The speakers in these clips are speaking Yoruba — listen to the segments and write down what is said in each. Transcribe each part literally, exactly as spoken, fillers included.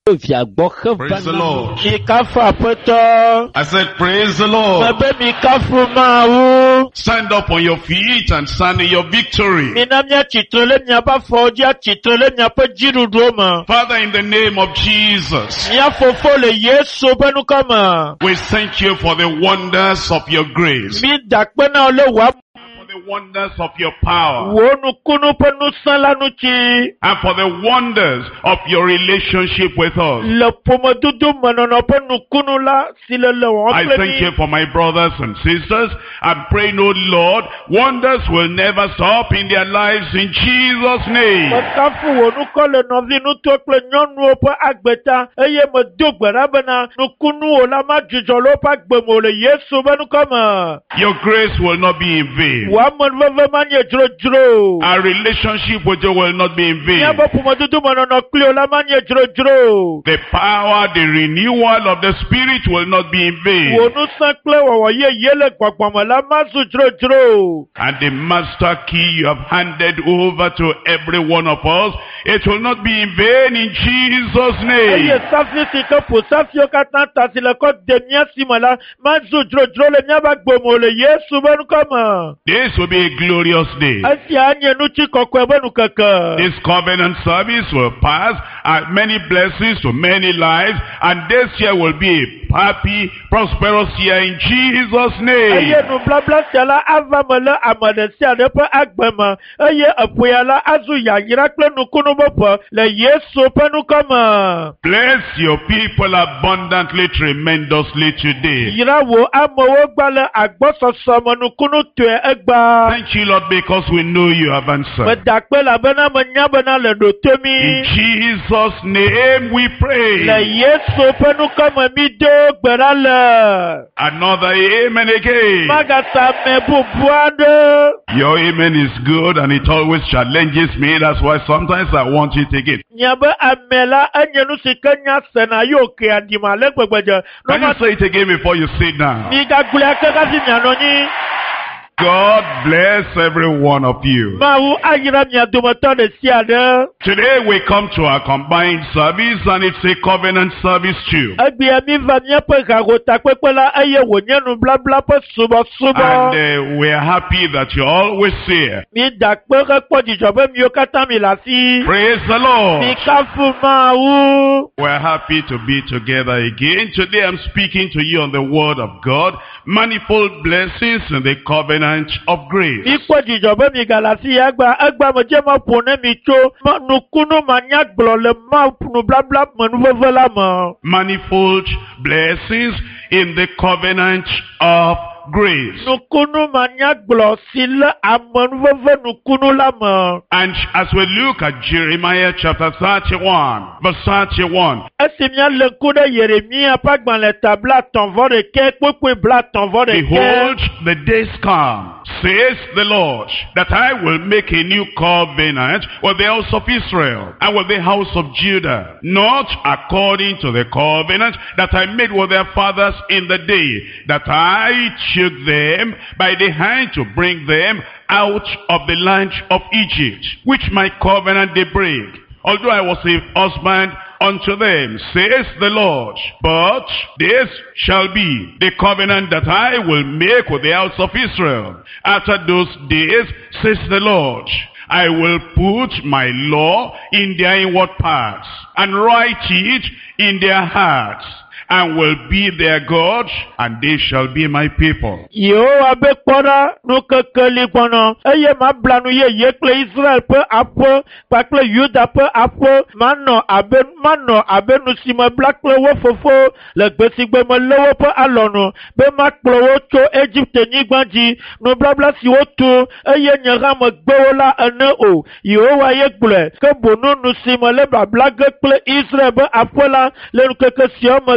Praise the Lord. I said, praise the Lord. Stand up on your feet and stand in your victory. Father, in the name of Jesus, we thank you for the wonders of your grace, the wonders of your power, and for the wonders of your relationship with us. I thank you for my brothers and sisters. I pray, no Lord, wonders will never stop in their lives in Jesus' name. Your grace will not be in vain. Our relationship with you will not be in vain. The power, the renewal of the Spirit will not be in vain. And the master key you have handed over to every one of us, it will not be in vain in Jesus' name. This will be a glorious day. This covenant service will pass and many blessings to many lives, and this year will be a happy, prosperous year in Jesus' name. Bless your people abundantly, tremendously today. Thank you, Lord, because we know you have answered. In Jesus' name we pray. Another amen again. Your amen is good and it always challenges me. That's why sometimes I want it again. Can you say it again before you sit down? God bless every one of you. Today we come to our combined service, and it's a covenant service too. And uh, we are happy that you're always here. Praise the Lord. We're happy to be together again. Today I'm speaking to you on the word of God. Manifold blessings in the covenant of grace. Manifold blessings in the covenant of grace. And as we look at Jeremiah chapter thirty-one, verse thirty-one. Behold, the days come, says the Lord, that I will make a new covenant with the house of Israel and with the house of Judah, not according to the covenant that I made with their fathers in the day that I took them by the hand to bring them out of the land of Egypt, which my covenant they break, although I was a husband unto them, says the Lord. But this shall be the covenant that I will make with the house of Israel. After those days, says the Lord, I will put my law in their inward parts, and write it in their hearts, and will be their God, and they shall be my people.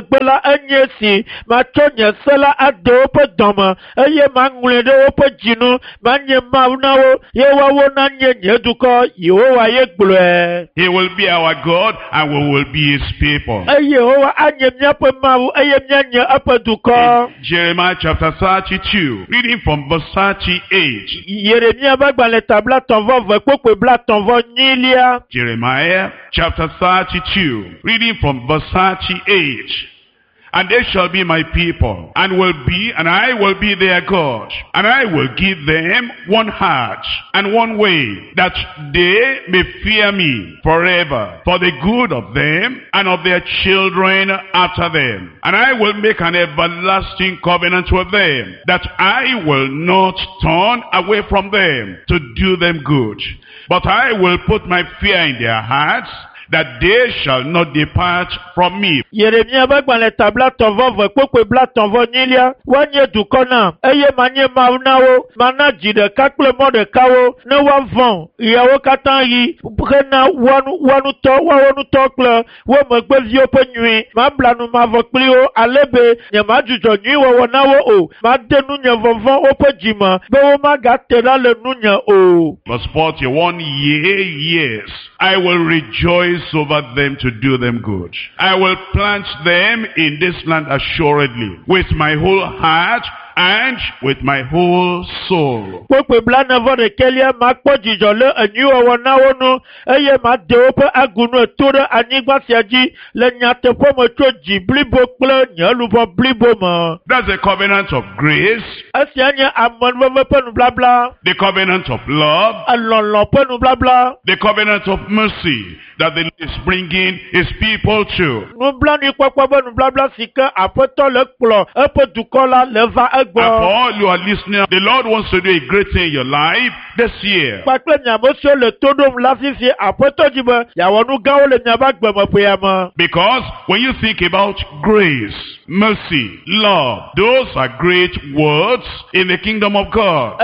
Megbela Anyesi, Machonia Sela Adope Doma, Aye Mangule de Ope Gino, Manye Maunao, Yewa Wonanye Yeduko, Yewa Yegbule. He will be our God and we will be his people. Aye Hoa Anye Nyape Mau, Aye Nyanya Apaduko. Jeremiah chapter thirty-two, reading from verse thirty-eight. Yeremia Bagbale Tabla Tonvo, Vekwe Bla Tonvo Nilia. Jeremiah chapter thirty-two, reading from verse thirty-eight. And they shall be my people, and will be, and I will be their God. And I will give them one heart and one way, that they may fear me forever, for the good of them and of their children after them. And I will make an everlasting covenant with them, that I will not turn away from them to do them good. But I will put my fear in their hearts, that they shall not depart from me. Yeremia Bagbale Tabla Tonvo, Vekwe Bla Tonvo Nilia, Wanye Dukona, Eye Manye Maunao, Mana Jide Kakle Mode Kao, Ne Wavon, Yawo Katanyi, Prena Wanu Wanu To, Wanu Tokle, Wemegwezi Openui, Mablanu Mavoklio, Alebe, Nyamajujo Niwa Wanawo O, Madenu Nyavon Opejima, Bewo Magatela Le Nunya O. Verse forty-one, yea, yes, I will rejoice over them to do them good. I will plant them in this land assuredly, with my whole heart and with my whole soul. Kwekwe blana vore kelia makpo jijole anyuwa wanawono eye madeope agunu etore anigba siaji le nyatepo mocho jiblibo kle nyalubo blibo ma. That's the covenant of grace. Asi anya amonwewe penu bla bla. The covenant of love. Alonlo penu bla bla. The covenant of mercy that the Lord is bringing his people to. Nubla ni kwekwe benu bla bla sika apoto le klo epo dukola leva And for all you are listening, the Lord wants to do a great thing in your life this year. Because when you think about grace, mercy, love, those are great words in the kingdom of God.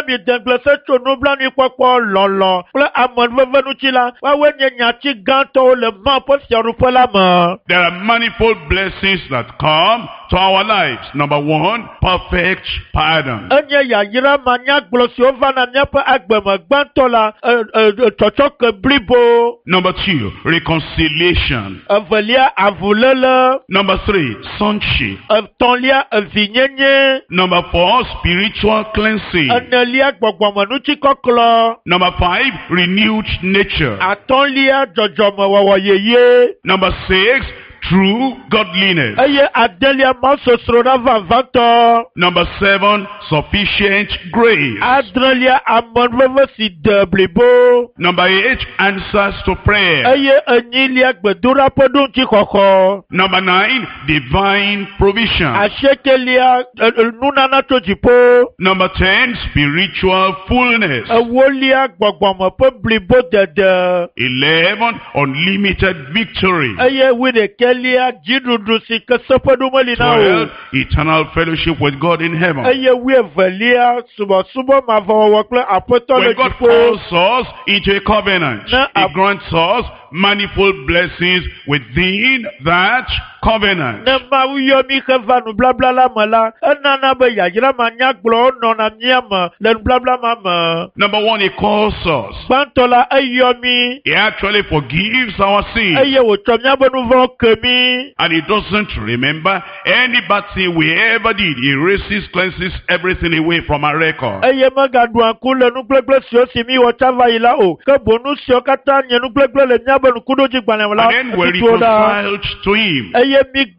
There are manifold blessings that come to our lives. Number one, perfect pardon. Number two, reconciliation. Number three, sonship. Number four, spiritual cleansing. Number five, renewed nature. Number six, true godliness. Number seven, sufficient grace. Number eight, answers to prayer. Number nine, divine provision. Number ten, spiritual fullness. Eleven, unlimited victory. twelve, eternal fellowship with God in heaven. When God calls us into a covenant, He grants us manifold blessings within that covenant. Number one, He calls us. He actually forgives our sins. And He doesn't remember any bad thing we ever did. He erases, cleanses everything away from our record. And then we're reconciled to Him. And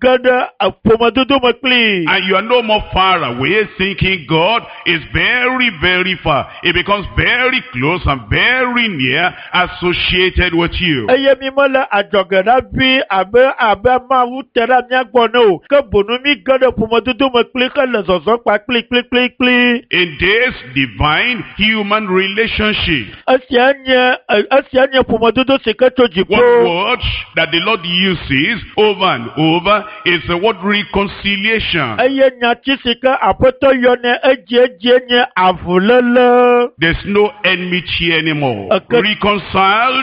you are no more far away thinking God is very, very far. It becomes very close and very near, associated with you. In this divine human relationship, one word that the Lord uses over and over is the word reconciliation. There's no enmity anymore. Reconciled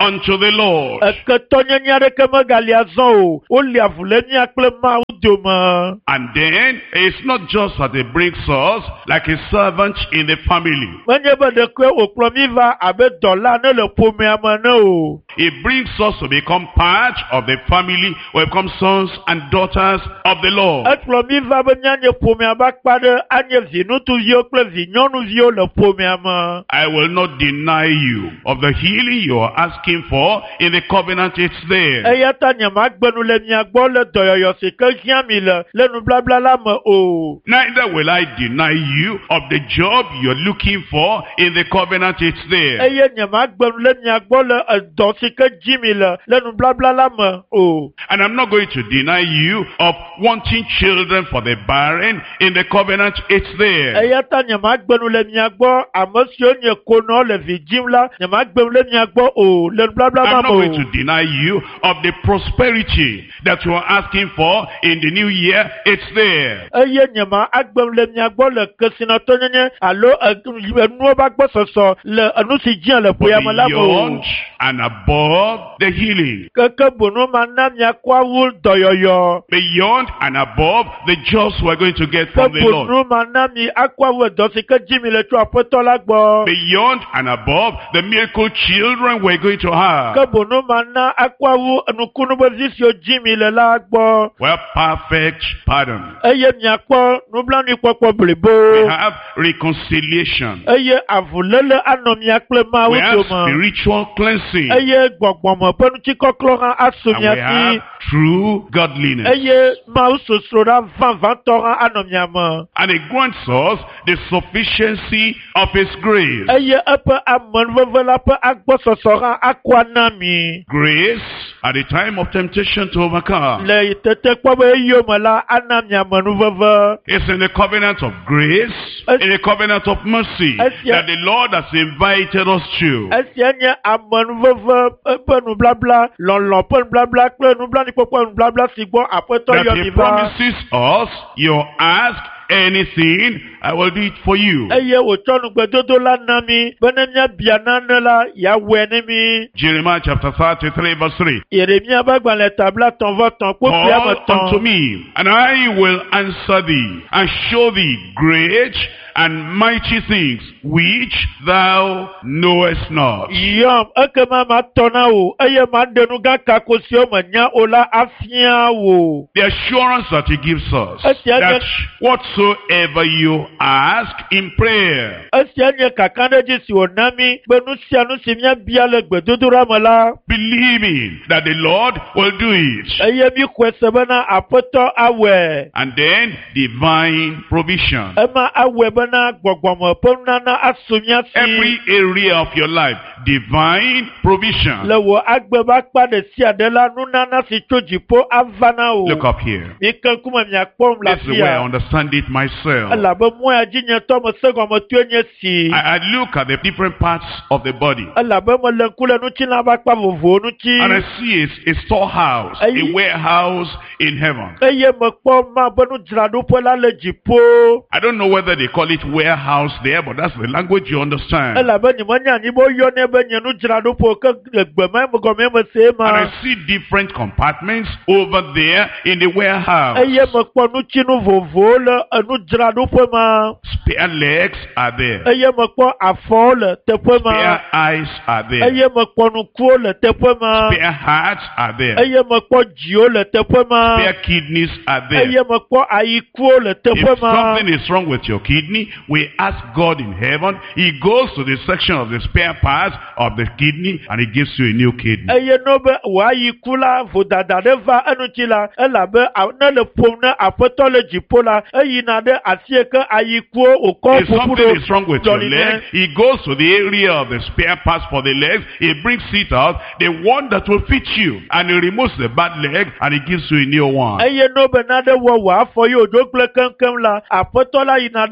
unto the Lord. Eketɔnyenye aɖeke megali azɔ o. Woli avu le mía kple Mawu dome. And then it's not just that it brings us like a servant in the family. Menye be ɖeke wòkplɔ mi va abe dɔla ne le ƒomea me ne o. It brings us to become part of the family, or become sons and daughters of the Lord. Ekplɔ mi va be míanye ƒomea be akpa ɖe anye vi ŋutsuviwo kple vi nyɔnuviwo le ƒomea me. I will not deny you of the healing you are asking for in the covenant. It's there. Eya ta nye magbenu le mia gbɔ le dɔyɔyɔ si ke hiã mi le le nubabla la me o. Neither will I deny you of the job you're looking for in the covenant. It's there. Eye nye magbenu le mia gbɔ le edɔ si ke dzi mi le le nubabla la me o. And I'm not going to deny you of wanting children for the barren in the covenant. It's there. Eya ta nye magbenu le mia gbɔ ame siwo nye konɔ le vi dzim la nye magbenu le mia gbɔ o le nubabla I'm ma not me going o. to deny you of the prosperity that you are asking for in the new year. It's there. Eye nye ma agbenu le mia gbɔ le kesinɔtɔnyenye alo enuwo ba gbɔsɔsɔ le enu si dzia le ƒoya me la me o. Beyond and above the healing. Keke bono ma na miakɔ awu dɔyɔyɔ. Beyond and above the jobs we're going to get Ke from the Lord. bono ma na mi akɔ awu edɔ si ke dzi mi le tso aƒetɔ la gbɔ. Beyond and above the miracle children we're going to have. Ke bono ma na akɔ awu nukunubevi siwo dzi mi le la gbɔ. Well, perfect pardon. Eye miakpɔ nublanuikpɔkpɔ We blibo. have reconciliation. Eye avulele anɔ mia kple Mawu We have dome. spiritual cleansing. Eye gbɔgbɔme ƒe nutsikɔklɔ hã asu And we mia have si. true godliness. Eye Mawu sosroɖa vavãtɔ hã anɔ mia me. And it grants us the sufficiency of His grace. Eye eƒe amenuveve la ƒe agbɔsɔsɔ hã akɔ ana mi. Grace at the time of temptation to overcome. Le tete kpɔ be eyome la ana mi amenuveve. It's in the covenant of grace, in the covenant of mercy, that the Lord has invited us to. Esia nye amenuveve ƒe nubabla, lɔlɔ ƒe nubabla kple nublanuikpɔkpɔ nubabla si gbɔ aƒetɔ That yɔ He mi va. promises us, you ask anything, I will do it for you. Eye wòtsɔ nugbedodo la na mi be ne míabia nane la yeawɔe ne mi. Jeremiah chapter thirty-three verse three. Yeremia ƒe agbalẽ tabla tɔn vɔ tɔn kpɔ fia me Call unto tɔn. me, and I will answer thee, and show thee great and mighty things which thou knowest not. Yɔm ekema matɔ na wò eye maɖe nu gã kako siwo menya o la afia wò. The assurance that He gives us, Esia that nye- whatsoever you ask in prayer, Esia nye kakaɖedzi si wòna mi be nu sia nu si míabia le gbedodoɖa me la. believing that the Lord will do it. Eye mi xɔe se bena aƒetɔ awɔe. And then divine provision. Ema awɔe bena gbɔgbɔme ƒe nunana asu mía si. Every area of your life, divine provision. Le wò agbe ƒe akpa ɖe sia ɖe la nunana si tso dziƒo ava na wò. Look up here. Mi ke ŋkume miakpɔm le This is the way I afia. understand it myself. Elabe mɔa dzi nye tɔ me segɔmetɔe nye si. I, I look at the different parts of the body, Elabe mele ŋku le nutsila ƒe akpa vovovowo ŋuti. and I see a, a storehouse, a warehouse in heaven. Eye mekpɔ ma be nudzraɖoƒe la le dziƒo. I don't know whether they call it warehouse there, but that's the language you understand. Elabe nyemenya anyi be woyɔnɛ be nye nudzraɖoƒe ke le gbeme megɔme me se And ma. I see different compartments over there in the warehouse. Eye mekpɔ nutsinu vovovowo le enudzraɖoƒe ma. Spare legs are there. Eye mekpɔ afɔwo le teƒe ma. Spare eyes are there. Eye mekpɔ nukuwo le teƒe ma. Spare hearts are there. Eye mekpɔ dziwo le teƒe ma. Spare kidneys are there. Eye mekpɔ ayikuwo le teƒe If ma. something is wrong with your kidney, we ask God in heaven. He goes to the section of the spare parts of the kidney and He gives you a new kidney. Eye no be wò ayiku la vodada ɖe va eŋuti la elabe a- ne le ƒom ne aƒetɔ le dziƒo la eyina ɖe afi yi ke ayikuwo wòkɔ If ƒuƒu something ɖo is wrong with your dzɔli leg, nɛ. He goes to the area of the spare parts for the legs. He brings it out, the one that will fit you, and He removes the bad leg and He gives you a new one. Eye no be naɖe wɔ wò afɔ yi wòɖo gblẽ keŋkeŋ la aƒetɔ la yina ɖe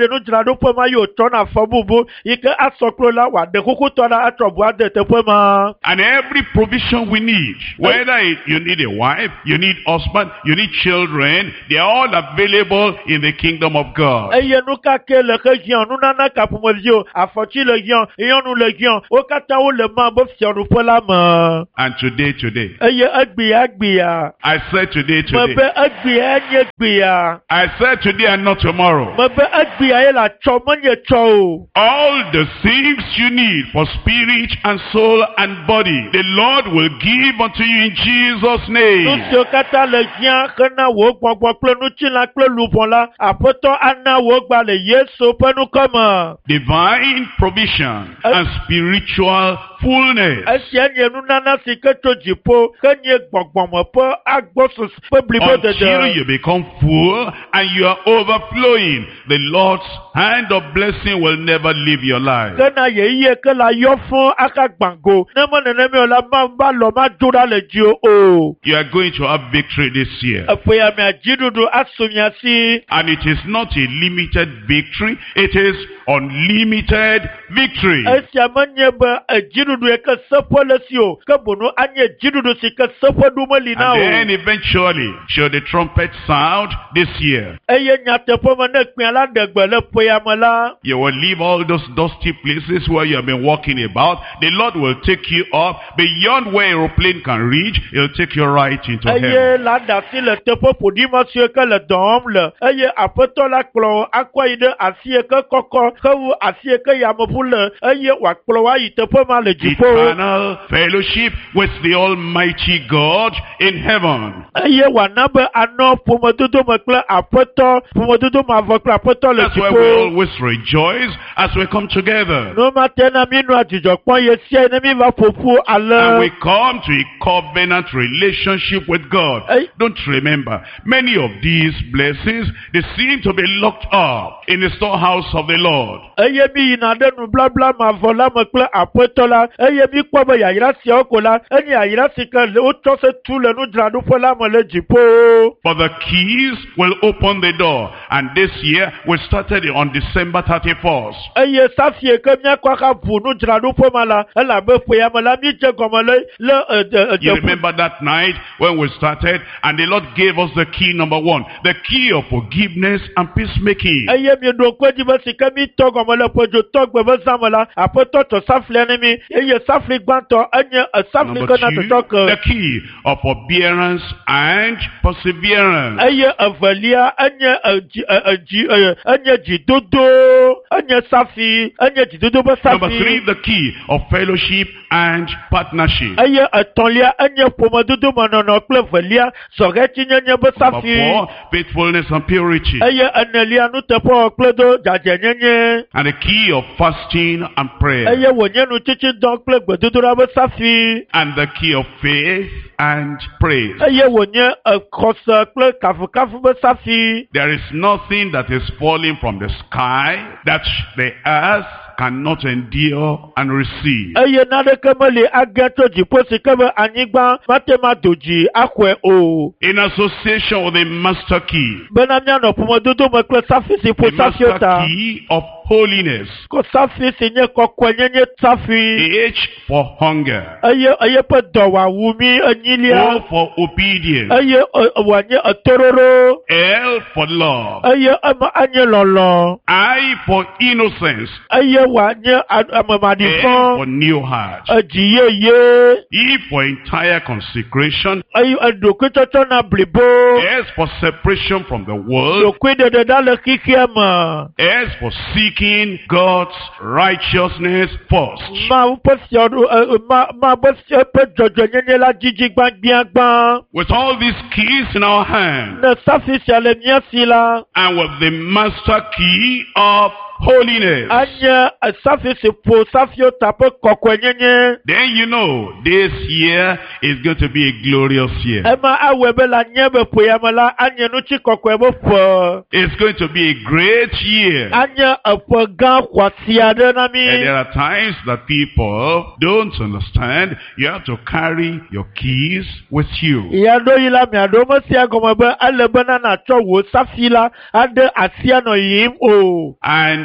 nudzraɖoƒe ma yóò tsɔ na afɔ bubu yi ke asɔklo la wòaɖe kuku tɔ na atrɔ bu ade teƒe ma. And every provision we need, whether it, you need a wife, you need husband, you need children, they are all available in the kingdom of God. Eye nu kake le ke hiã nunana kaƒomevi o afɔtsi le hiã nyɔnu le hiã wo katã wo le ma be fiaɖuƒe la me. And today, today, Eye egbia egbia. I said today, Me today, be egbia enye gbia. I said today and not tomorrow. Me be egbia ye la tsɔ menye tsɔ o. All the things you need for spirit and soul and body, the Lord will give unto you in Jesus' Nu name. siwo katã le hiã hena wò gbɔgbɔ kple nutsila kple luʋɔ la aƒetɔ ana wò gba le Yesu ƒe nukɔme. Divine provision and spiritual fullness. Esia nye nunana si ke tso dziƒo ke nye gbɔgbɔme ƒe agbɔsɔsɔ ƒe blibo Until dede. you become full and you are overflowing, the Lord's hand of blessing will never leave your life. Kena yeye ke la yɔ fún aka gbàngo ne me nenemi o la ma ba lɔ ma dzo ɖa le dzi o. You are going to have victory this year. Eƒe ya mia dziɖuɖu asu mia si. And it is not a limited victory, it is unlimited victory. Esia menye be edziɖuɖu yi ke seƒe le si o ke bono anye dziɖuɖu si ke seƒe ɖu meli na And o. then eventually, should the trumpet sound this year, Eye nyateƒe me ne kpea la ɖe gbe le ƒe ya me la. you will leave all those dusty places where you have been walking about. The Lord will take you up beyond where aeroplane can reach. He'll take you right into heaven. Eye la ɖe asi le teƒe ƒoɖi siwo ke le dɔ wɔm le eye aƒetɔ la kplɔ akɔ yi ɖe asi yi ke kɔkɔ hewu asi yi ke yameʋu le eye wòakplɔ wa yi teƒe ma le dziƒo. Eternal fellowship with the Almighty God in heaven. Eye wòana be anɔ ƒomedodo me kple aƒetɔ ƒomedodo me avɔ kple aƒetɔ le That's why we dziƒo. always rejoice as we come together. No mate na mi nua dzidzɔ kpɔm ye sia ne mi va ƒoƒu And we ale. come to a covenant relationship with God. Hey. Don't remember, many of these blessings, they seem to be locked up in the storehouse of the Lord. Eye mi yina ɖe nublabla me avɔ la me kple aƒetɔ la eye mi kpɔ be yayra siawo ko la enye yayra si ke le- wotsɔ se tu le nudzraɖoƒe la me le dziƒo. For the keys will open the door. And this year, we started on December thirty-first. Eye safie ke míakɔ akaʋu nudzraɖoƒe ma la elabe ƒe ya me la mi dze gɔme le le ede You ede. remember that night when we started and the Lord gave us the key number one, the key of forgiveness and peacemaking. Eye mi ɖo ŋkpe dzi be si ke mi tɔ gɔme le ƒedzotɔgbe be zã me la aƒetɔ tɔ saflia ne mi eye safli gbãtɔ enye esafli Number ke na two, tɔtɔ the ke. key of forbearance and perseverance. Eye evelia enye edzi e- edzi e- enye dzidodo enye safi enye dzidodo be Number three, safi. the key of fellowship and partnership. Eye etɔ̃lia enye ƒomedodo menɔnɔ kple velia zɔhɛtsinyenye be Number safi. four, faithfulness and purity. Eye enelia nuteƒe kple do dzadzenyenye. And the key of fasting and prayer. Eye wònye nutsitsidɔ kple gbedodoɖa be safi. And the key of faith and praise. Eye wònye exɔse kple kafukafu be safi. There is nothing that is falling from the sky that the earth cannot endure and receive. Eye naneke meli age tso dziƒo si ke be anyigba mate ma do dzi axɔe o. In association with the master key, Bena míanɔ ƒomedodo me kple safi si ƒo the safiwo master ta. key of holiness, Ko safi si nye kɔkɔenyenye safi. H for hunger, Eye eye ƒe dɔwɔawu mi O enyilia. for obedience, Eye e- e- wòanye etororo. L for love, Eye eme anye lɔlɔ. I for innocence, Eye wòanye a- N for amemaɖifɔ. new heart, Edzi yeye. E for entire consecration, Eye eɖokuitsɔtsɔ na blibo. S for separation from the world, Ɖokui ɖeɖe ɖa le xixia me. S for seeking God's righteousness first. Mawu ƒe fiaɖo e- e- ma ma ƒe fia- ƒe dzɔdzɔenyenye la dzidzi gbãgbiagbã. With all these keys in our hand, Ne safi sia le mía si la, and with the master key of holiness, anye safi si ƒo safiwo ta ƒe kɔkɔenyenye. then you know this year is going to be a glorious year. Ema awɔe be la nye be ƒo ya me la anye nutsi kɔkɔe be ƒe. It's going to be a great year. Anye eƒe gã xɔasi aɖe na And mi. there are times that people don't understand. You have to carry your keys with you. Ya ɖo yi la miaɖo me sia gɔme be ele bena natsɔ wò safi la aɖe asia nɔ yiyim o. And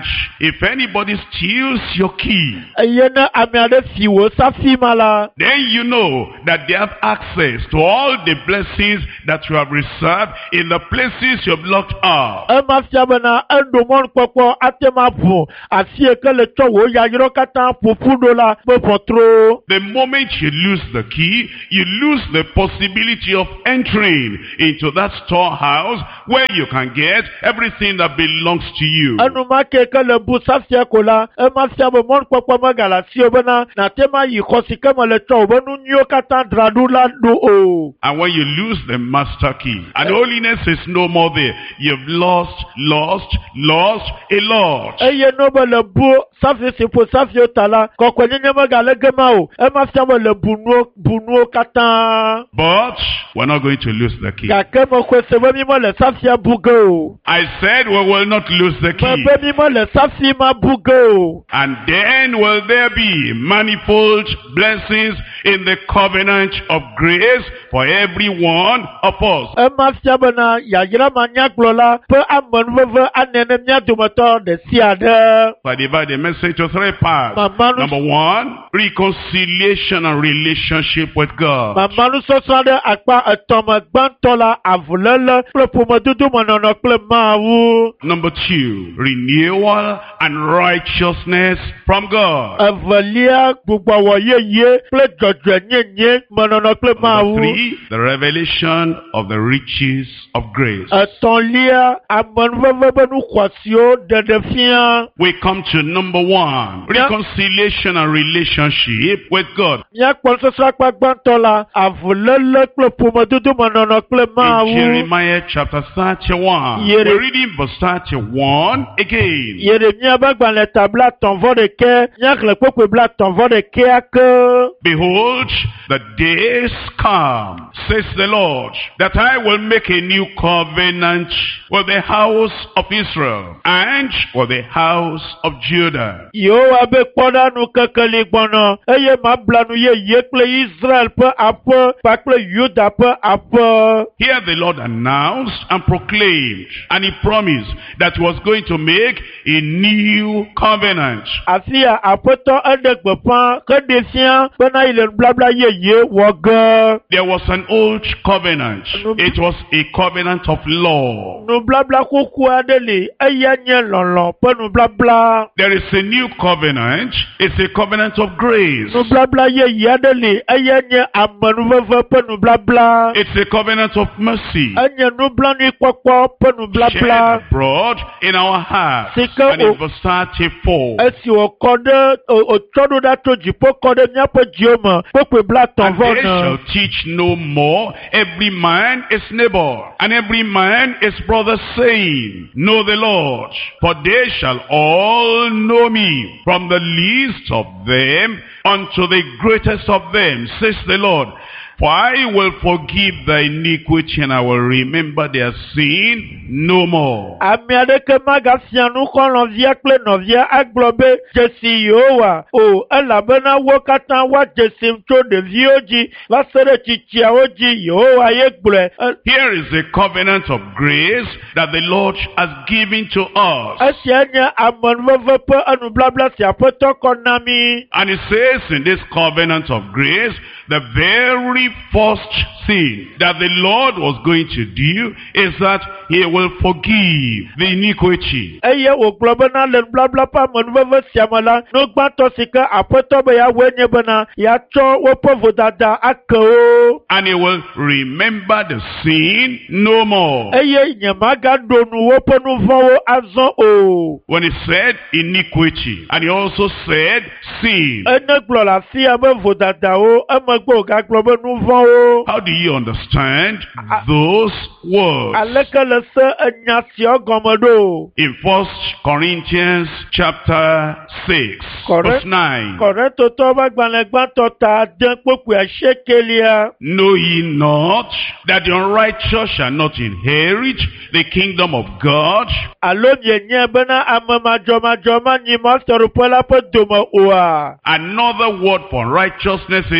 if anybody steals your key, eye ne ame aɖe fi wò safi ma la, then you know that they have access to all the blessings that you have reserved in the places you have locked up. ema fia bena eɖo mɔnukpɔkpɔ ate ma ʋu asi yike le tsɔ wò yayrɔ katã ƒoƒu ɖo la be ʋɔtro. The moment you lose the key, you lose the possibility of entering into that storehouse where you can get everything that belongs to you. Enumake ke le bu safia ko la, ema fia be mɔnukpɔkpɔ megale asi wò bena nate ma yi xɔ si ke me le tsɔ wò be nu nyuiwo katã dzra ɖo la ɖo o. And when you lose the master key, and holiness is no more there, you've lost, lost, lost a lot. Eye no be le bu safi si ƒo safio ta la, kɔkɔenyenye megale gema o. Ema fia be le bu nuwo bu nuwo katã. But we're not going to lose the key. Gake me xɔe se be mi me le safia bu ge o. I said we will not lose the Me key. be mi me le safi ma bu ge o. And then will there be manifold blessings in the covenant of grace for every one of us. Ema fia bena yayra ma nyagblɔ la ƒe amenuveve anene mía dometɔ ɖe sia ɖe. So I divide the message to three parts. Mama nu- Number one, reconciliation and relationship with God. Mama nusɔsrɔ̃ ɖe akpa etɔ̃ me gbãtɔ la avuléle kple ƒomedodo menɔnɔ kple Mawu. Number two, renewal and righteousness from God. Evelia gbugbɔwɔ yeye kple dzɔdzɔenyenye menɔnɔ kple Number Mawu. three, the revelation of the riches of grace. Etɔ̃lia amenuveve be nu xɔasiwo ɖeɖefia. We come to number one, Yeah. reconciliation and relationship with God. Míakpɔ nusɔsrɔ̃ akpa gbãtɔ la avuléle kple ƒomedodo menɔnɔ kple In Mawu. Jeremiah chapter thirty-one, Yere- we're reading verse thirty-one again. Yeremia be gbalẽ tabla tɔ̃vɔ ɖeke, míaxlẽ kpokpe bla tɔ̃vɔ ɖekea ke. Behold, the days come, says the Lord, that I will make a new covenant with the house of Israel and with the house of Judah. Yehowa be kpɔɖanu kekeli gbɔnɔ, eye mabla nu yeye kple Israel ƒe aƒe kpakple Yuda ƒe aƒe. Here the Lord announced and proclaimed, and he promised that he was going to make a new covenant. Afi ya aƒetɔ eɖe gbeƒã heɖe fia bena yi le nubabla yeye wɔ ge. There was an old covenant. It was a covenant of law. Nubabla xoxo aɖe li, eya nye lɔlɔ̃ ƒe nubabla. There is a new covenant. It's a covenant of grace. Nubabla yeye aɖe li, eya nye amenuveve ƒe nubabla. It's a covenant of mercy. Enye nublanuikpɔkpɔ ƒe Shed nubabla. abroad in our hearts. Sike And in o- verse thirty-four. Esi wòkɔ ɖe o- wòtsɔ ɖo ɖa tso dziƒo kɔ ɖe míaƒe dziwo me kpokpe bla And tɔ̃vɔ they shall ne. teach no more every man is neighbor, and every man is brother, saying, Know the Lord, for they shall all know me, from the least of them unto the greatest of them, says the Lord. For I will forgive thy iniquity, and I will remember their sin no more. Ame aɖeke magafia nu xɔ nɔvia kple nɔvia agblɔ be dzesi Yehowa o elabena wo katã woadzesim tso ɖeviwo dzi va se ɖe tsitsiawo dzi Yehowa ye gblɔe. E- Here is the covenant of grace that the Lord has given to us. Esia nye amenuveve ƒe enubabla si aƒetɔ kɔ na mi. And it says in this covenant of grace, the very first thing that the Lord was going to do is that he will forgive the iniquity. Eye wògblɔ bena le nubabla ƒe amenuveve sia me la, nu gbãtɔ si ke aƒetɔ be yeawɔe nye bena yeatsɔ woƒe vodada ake wo. And he will remember the sin no more. Eye nyemagaɖo nu woƒe nu vɔ̃wo azɔ o. When he said iniquity, and he also said sin, Ene gblɔ le afia be vodadawo, emegbe wògagblɔ be nu vɔ̃wo. how do you understand those words? Aleke le se enya sia gɔme ɖo? In First Corinthians chapter six, verse nine. Kɔrɛntotɔ ƒe agbalẽ gbãtɔ ta de kpokpe asiekelia. Know ye not that the unrighteous shall not inherit the kingdom of God? Alo mienye bena ame madzɔmadzɔ manyi mɔsɔɖoƒe la ƒe dome oa? Another word for righteousness is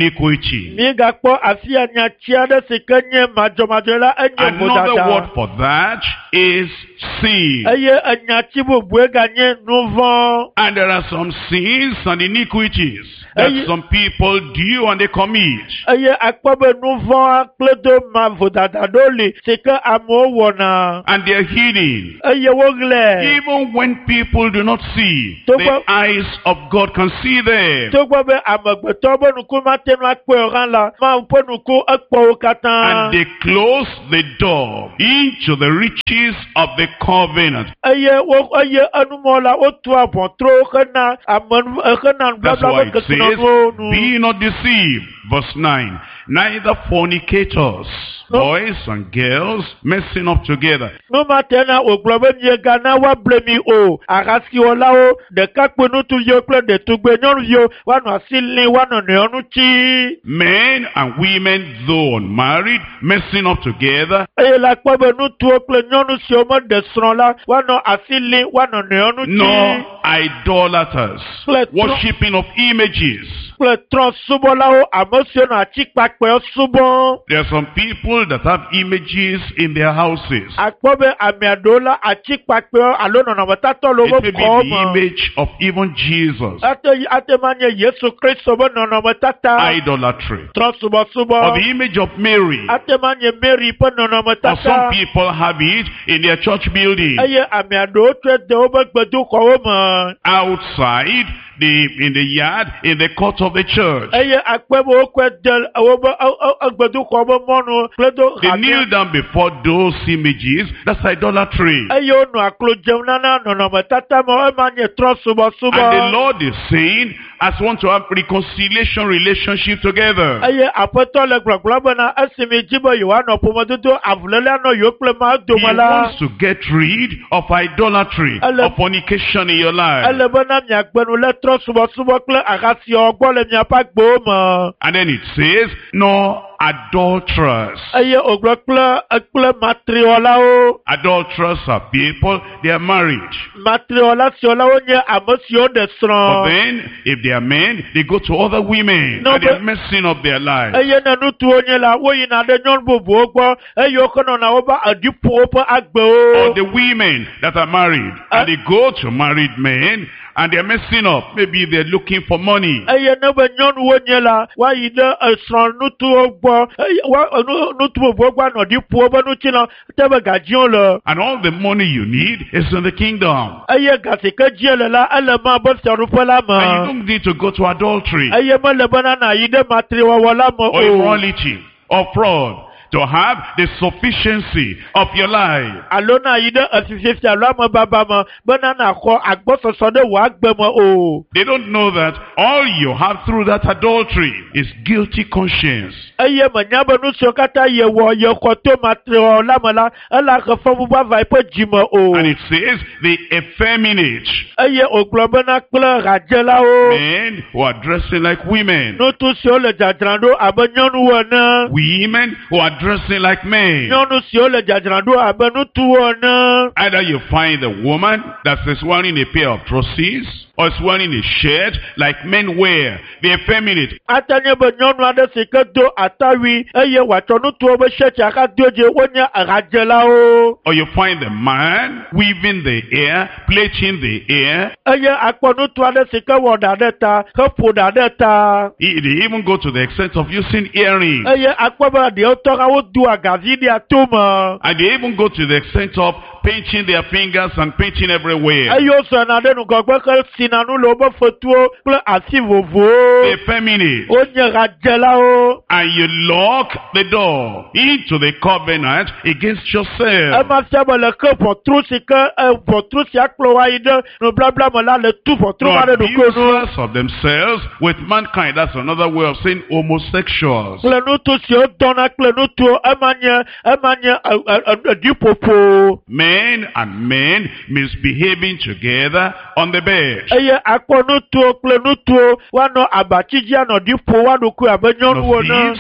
iniquity. Mi gakpo afi anyatsia de se ke nye majomajo la enye Another vodada. word for that is sin. Eye anyatsi bubu ganye nuvon. And there are some sins and iniquities that Aye. some people do and they commit. Eye akpobe nuvon kledo ma vodada doli se ke amo wona. And they are hidden. Eye wogle. Even when people do not see, So the what- eyes of God can see them. Togbo be amegbeto be nuku ma tenu akpo ran la ma po nuku ekpo And katan. they close the door into the riches of the covenant. Eye wo eye anumola o tu abon tro kana amon kana That's blabla why be it ketino says, nu. be not deceived. Verse nine. Neither fornicators, No. boys and girls, messing up together. No matena oglobe mi gana wa blemi o agasi ola o de kakpe nu tu yo kle de tugbe nyonu yo wa no asili wa no ne onu chi. Men and women, though unmarried, messing up together. Eye la kpobe nu tu o kle nyonu si o mo de sron la wa no asili wa no ne onu chi. No idolaters, Let- worshipping of images. Kle tron subo la o amosio no achikpakpe o subo. There are some people that have images in their houses. Akpobe ami adola achikpakpe o alo no no matato lo It bo may be ko the mo. image of even Jesus. Ate ate manye Yesu Kristo bo no no matata. Idolatry. Tron subo subo. Or the image of Mary. Ate manye Mary po no no Or some matata. people have it in their church building. Eye ami ado twe de o be gbedu ko o mo. Outside, the in the yard, in the court of the church. Eye akpebo o kwe del o be gbedu ko mo monu kledo They kneel down before those images. That's idolatry. Eye o no aklo jeun nana no no matata mo e manye tron subo subo. And the Lord is saying, as want to have reconciliation relationship together. Eye apoto le gbagblabo na asimi jibo yo ano pomododo avulele no yo ple ma do He mala. wants to get rid of idolatry, Ele- of fornication in your life. Ele bona mi agbenu le tron subo subo kle agasi ogbo le mi apa gbo mo. And then it says, no adulterers. Eye ogbo kle kle matriola o. Adulterers are people, they are married. Matriola si ola o nye amosi o de But sron. then, if they are men, they go to other women No, and they're but- messing up their lives. Eye na nutu onye la wo yi na de nyon bobo ogbo. Eye okono na oba adipo opa agbe Or o. the women that are married and they go to married men and they're messing up. Maybe they're looking for money. Eye ne be nyɔnu wo nye la wa yi ɖe esrɔ̃ nutuwo gbɔ eye wa nu nutu vovovo gba nɔ ɖi ƒo wobe ŋuti na te be gadziwo le. And all the money you need is in the kingdom. Eye gasi ke dzi le la ele ma be fiaɖuƒe la And you me. don't need to go to adultery Eye mele bena na yi ɖe matriwɔwɔ la me or o. immorality or fraud to have the sufficiency of your life. Alo na yi ɖe efififi alo amebaba me bena na xɔ agbɔsɔsɔ ɖe wò agbe me o. They don't know that all you have through that adultery is guilty conscience. Eye menya be nu siwo katã ye wɔ ye xɔ to matriwɔwɔ la me la ele xe fɔbubu ava yi ƒe dzi me o. And it says the effeminate Eye wògblɔ bena kple ɣadzelawo. men who are dressing like women, Nutu siwo le dzadzram ɖo abe nyɔnuwo ene. women who are dressing like men. Nyɔnu siwo le dzadzram ɖo abe nutuwo ene. Either you find a woman that is wearing a pair of trousers or is wearing a shirt like men wear, the effeminate. Ate nye be nyɔnu aɖe si ke do atawui eye wòatsɔ nutuwo be shirti aka do dzi wonye ɣadzelawo. Or you find the man weaving the hair, plaiting the hair. Eye akpɔ nutu aɖe si ke wɔ ɖa ɖe ta heƒo ɖa ɖe ta. He- They even go to the extent of using earrings. Eye akpɔ be ɖewo tɔ hã wodo agavi ɖe ato me. And they even go to the extent of painting their fingers and painting everywhere. Eye wosɔna ɖe nugɔgbe he sina nu le wobe fetuwo kple asi The vovowo. effeminate. Wonye ɣadzelawo. And you lock the door into the covenant against yourself. Ema fia be le ke ʋɔtru si ke eh, ʋɔtru sia kplɔ wa yi ɖe nublabla me la le tu ʋɔtru No ma ɖe ɖokui nu. abusers of themselves with mankind. That's another way of saying homosexuals. Kple nutu siwo dɔna kple nutuwo ema nye ema nye eh, eh, eh, ɖiƒoƒo. Men and men misbehaving together on the bed. Eye akpɔ nutuwo kple nutuwo woanɔ abatsi dzi anɔ ɖi ƒo wa ɖokui abe No nyɔnuwo ne. thieves,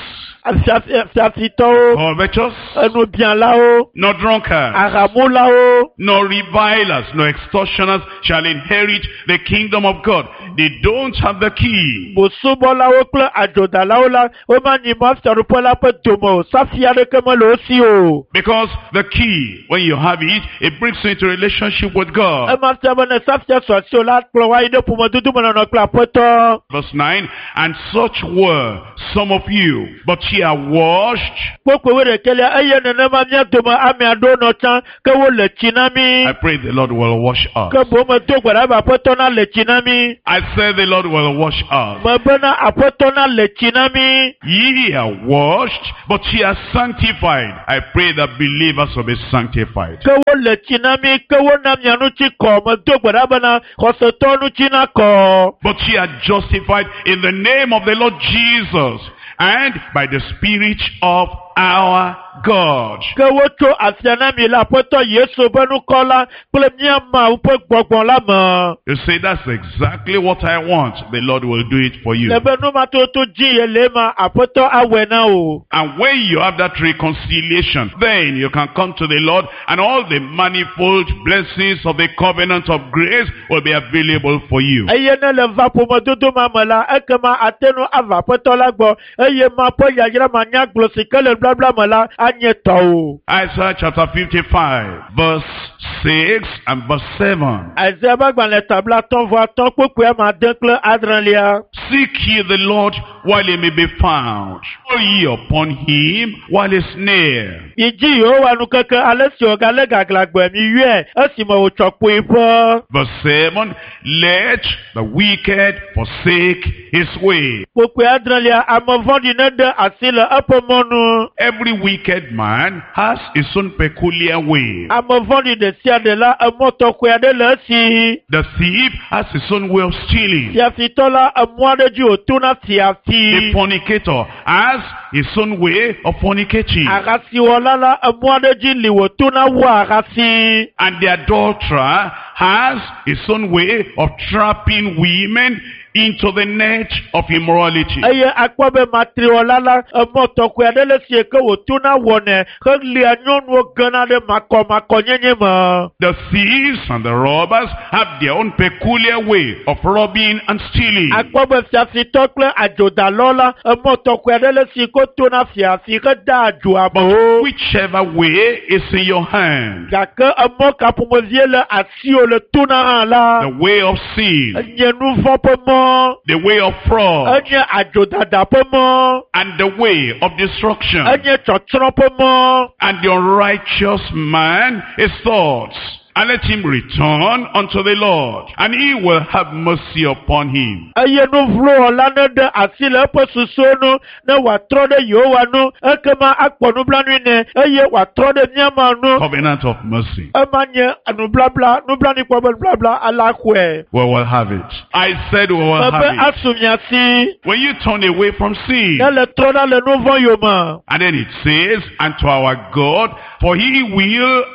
fiafitɔwo, covetous, enubiãlawo, nor drunkards, ahamulawo, nor revilers, nor extortioners shall inherit the kingdom of God. They don't have the key. bosubɔlawo kple adzodalawo la, womanyi mɔ fiaɖuƒe la ƒe dome o, safi aɖeke mele wo si o. Because the key, when you have it, it brings you into a relationship with God. Ema fia be ne safia sɔ asi o la kplɔ wa yi ɖe ƒomedodo me nɔnɔ kple aƒetɔ. Verse nine, and such were some of you, but ye are washed. Kpokpo wo ɖekelia eye nenema mía dome ame aɖewo nɔ tsã ke wo le tsi na mí. I pray the Lord will wash us. Ke boŋ medo gbe ɖa be aƒetɔ na le tsi na mí. I say the Lord will wash us. Me bena aƒetɔ na le tsi na mí. Ye are washed, but ye are sanctified. I pray that believers will be sanctified. Ke wo le tsi na mí, ke wo na mía nu tsi kɔ, medo gbe ɖa bena xɔsetɔ nu tsi na kɔ. But ye are justified in the name of the Lord Jesus and by the Spirit of our God. Ke wotso afia na mi le aƒetɔ Yesu be nukɔ la kple mía Mawu ƒe gbɔgbɔ la me. You say, that's exactly what I want. The Lord will do it for you. Le be numatoto dzi ye le ma aƒetɔ awɔe na o. And when you have that reconciliation, then you can come to the Lord and all the manifold blessings of the covenant of grace will be available for you. Eye ne le va ƒomedodo ma me la, ekema ate nu ava aƒetɔ la gbɔ, eye ma ƒe yayra ma nya gblɔ si ke le blabla me la anye tɔwo. Isaiah chapter fifty-five, verse six and verse seven. Isaiah be gbalẽ tabla atɔ̃ vɔ atɔ̃ kpokpoe ma de kple adrelia. Seek ye the Lord while he may be found. Call ye upon him while he is near. Idzi Yehowa nu keke ale si wògale gaglagbe mi yɔe esime wòtsɔ kpoeƒe. Verse seven, let the wicked forsake his way. Kpokpoe adrelia ame vɔ̃ɖi ne de asi le eƒe mɔnu. Every wicked man has his own peculiar way. Ame vɔ̃ɖi ɖe sia ɖe la emɔ tɔxɛ aɖe le esi. The thief has his own way of stealing. Fiafitɔ la emɔ aɖe dzi wòtona fiafi. The fornicator has his own way of fornicating. Ahasiwɔla la emɔ aɖe dzi li wòtona wɔ ahasi. And the adulterer has his own way of trapping women into the net of immorality. Eye akpɔ be matriwɔla la emɔ tɔxɛ aɖe le si ke wòtona wɔnɛ helia nyɔnuwo gena ɖe makɔmakɔnyenye me. The thieves and the robbers have their own peculiar way of robbing and stealing. Akpɔ be fiafitɔ kple adzodalɔ la emɔ tɔxɛ aɖe le si ko tona fiafi heda adzo amewo. Whichever way is in your hand. Gake emɔ kaƒomevie le asiwo le tona hã la. The way of sin. Enye nu vɔ ƒe mɔ. The way of fraud. Enye adzodada ƒe mɔ. And the way of destruction. Enye tsɔtsrɔ̃ ƒe mɔ. And the unrighteous man his thoughts. And let him return unto the Lord, and he will have mercy upon him. Eye nu vlowɔla ne de asi le eƒe susuwo nu ne wòatrɔ ɖe Yehowa nu, ekema akpɔ nublanui nɛ, eye wòatrɔ ɖe míama nu. Covenant of mercy. Ema nye nublabla, nublanuikpɔ be nubabla ala xɔe. We will have it. I said we will have Ebe it. asu mia si. When you turn away from sin. Ne le trɔ ɖa le nu vɔ yome. And then it says, and to our God, for he will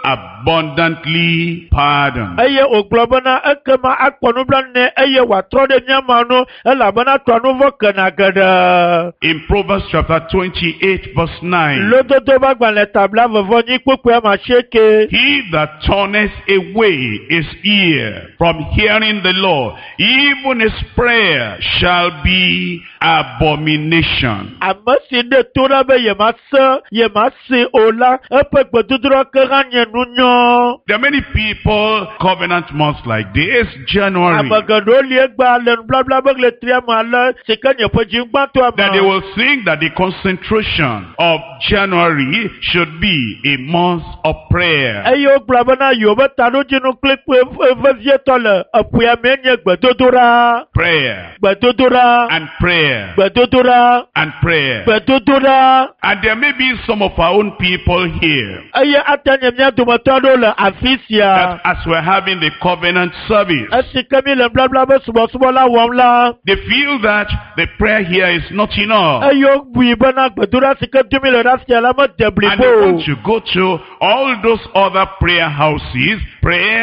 abundantly pardon. Eye wògblɔ bena ekema akpɔ nublanui nɛ, eye wòatrɔ ɖe míama nu, elabena tɔa nu vɔ kena geɖe. In Proverbs chapter twenty-eight verse nine. Lododo be gbalẽ tabla vevɔ nyi kpokpoe ma sieke. He that turneth away his ear from hearing the law, even his prayer shall be abomination. Ame si ɖe to ɖa be yemase yemase o la, eƒe gbedododɔ ke hã nye nu nyɔ. There are many people, covenant months like this, January, Ame geɖewo li egba le nublabla be ɣletria me ale si ke nye ƒe dziŋgbãtɔa that they me. will think that the concentration of January should be a month of prayer. Eye wogblɔ bena yewo be taɖodzinu kplikpli vevietɔ le eƒea me nye gbedodoɖa. Prayer Gbedodoɖa. and prayer Gbedodoɖa. and prayer. Gbedodoɖa. And there may be some of our own people here Eye ate nye mía dometɔ aɖewo le afi sia. that as we're having the covenant service, Esi ke mi le blabla be subɔsubɔ la wɔm la. they feel that the prayer here is not enough. Eye wobui bena gbedoɖa si ke dom mi le ɖa fia la mede And they blibo. want to go to all those other prayer houses, prayer,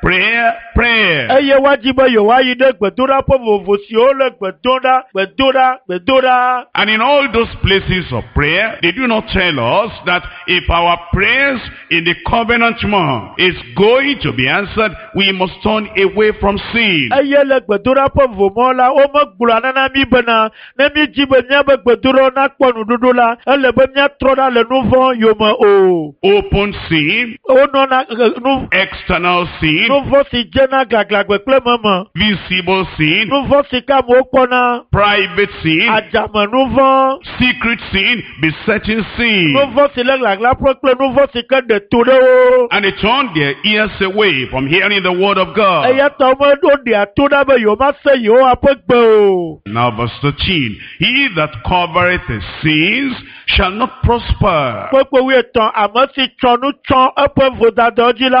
prayer, prayer. Eye wajibe yo wa yi de gbedora po vovo si o le gbedora, gbedora, gbedora. And in all those places of prayer, they do not tell us that if our prayers in the covenant month is going to be answered, we must turn away from sin. Eye le gbedora po vomo la o mo gbura nana mi bena, ne mi jibe nya be gbedoro na kpo nududu la, ele be nya troda le nuvo yo mo o. Open sin, O no na nu external sin, nuvo si jena gaglagbe kple mama. visible sin, Nuvo si ka mo kpona. private sin, Ajama nuvo. secret sin, besetting sin. Nuvo si le glagla pro kple nuvo si ke de tu de o. And they turn their ears away from hearing the word of God. Eya ta mo do de atu da be yo ma se yo apegbe o. Now verse thirteen, he that covereth his sins shall not prosper. Popo wi etan amo si tsonu tson epe vodadɔdzi la.